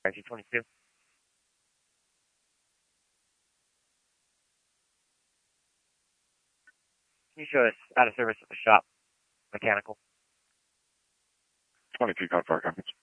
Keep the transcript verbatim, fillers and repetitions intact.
taxi twenty-two. Can you show us out of service at the shop, mechanical? twenty-two, got fire copies.